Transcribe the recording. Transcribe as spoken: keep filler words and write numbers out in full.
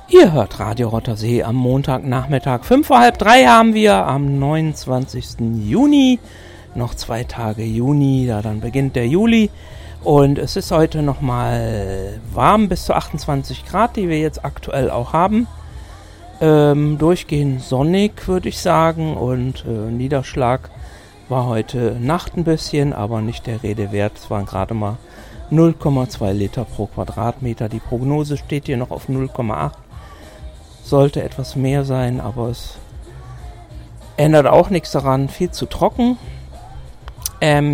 Ihr hört Radio Rottersee am Montagnachmittag. Fünf vor halb drei haben wir am neunundzwanzigsten Juni. Noch zwei Tage Juni, da dann beginnt der Juli. Und es ist heute nochmal warm, bis zu achtundzwanzig Grad, die wir jetzt aktuell auch haben. Ähm, durchgehend sonnig, würde ich sagen. Und äh, Niederschlag war heute Nacht ein bisschen, aber nicht der Rede wert. Es waren gerade mal null Komma zwei Liter pro Quadratmeter. Die Prognose steht hier noch auf null Komma acht. Sollte etwas mehr sein, aber es ändert auch nichts daran. Viel zu trocken. Ähm,